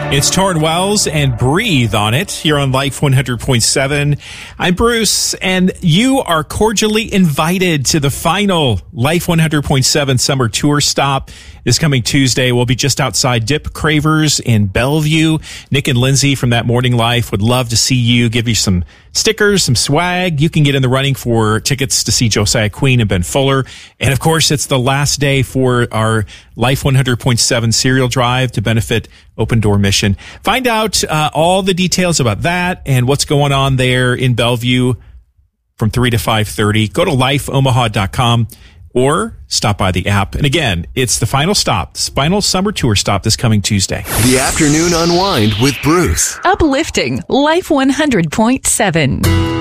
It's Torrin Wells and Breathe on it here on Life 100.7. I'm Bruce, and you are cordially invited to the final Life 100.7 summer tour stop this coming Tuesday. We'll be just outside Dip Cravers in Bellevue. Nick and Lindsay from That Morning Life would love to see you, give you some stickers, some swag. You can get in the running for tickets to see Josiah Queen and Ben Fuller. And of course, it's the last day for our Life 100.7 cereal drive to benefit Open Door Mission. Find out all the details about that and what's going on there in Bellevue from 3 to 5:30. Go to lifeomaha.com or stop by the app. And again, it's the final stop, this final summer tour stop this coming Tuesday. The Afternoon Unwind with Bruce. Uplifting Life 100.7.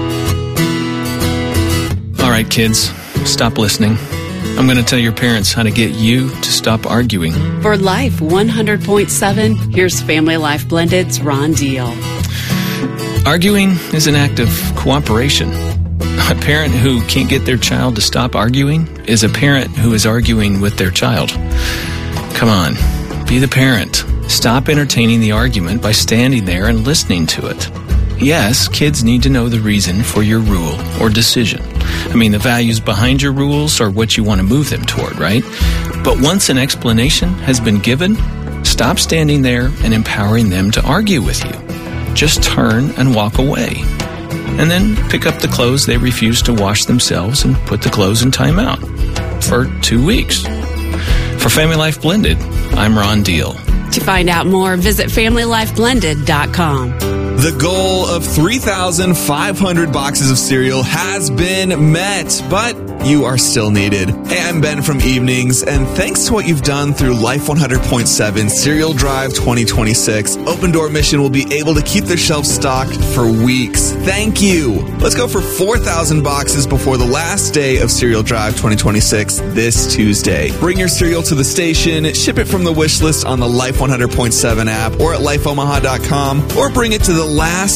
All right, kids, stop listening. I'm going to tell your parents how to get you to stop arguing. For Life 100.7, here's Family Life Blended's Ron Deal. Arguing is an act of cooperation. A parent who can't get their child to stop arguing is a parent who is arguing with their child. Come on, be the parent. Stop entertaining the argument by standing there and listening to it. Yes, kids need to know the reason for your rule or decision. I mean, the values behind your rules are what you want to move them toward, right? But once an explanation has been given, stop standing there and empowering them to argue with you. Just turn and walk away. And then pick up the clothes they refuse to wash themselves and put the clothes in timeout for 2 weeks. For Family Life Blended, I'm Ron Deal. To find out more, visit FamilyLifeBlended.com. The goal of 3,500 boxes of cereal has been met, but you are still needed. Hey, I'm Ben from Evenings, and thanks to what you've done through Life 100.7 Cereal Drive 2026, Open Door Mission will be able to keep their shelves stocked for weeks. Thank you. Let's go for 4,000 boxes before the last day of Cereal Drive 2026 this Tuesday. Bring your cereal to the station, ship it from the wish list on the Life 100.7 app or at lifeomaha.com, or bring it to the last